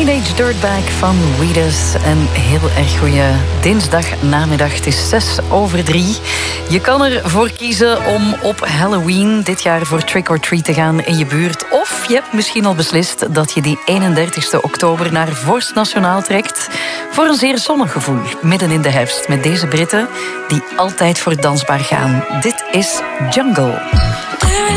Teenage Dirtbag van Weedus. Een heel erg goede dinsdagnamiddag. Het is 3:06. Je kan ervoor kiezen om op Halloween dit jaar voor Trick or Treat te gaan in je buurt. Of je hebt misschien al beslist dat je die 31 oktober naar Vorst Nationaal trekt. Voor een zeer zonnig gevoel, midden in de herfst. Met deze Britten die altijd voor dansbaar gaan. Dit is Jungle.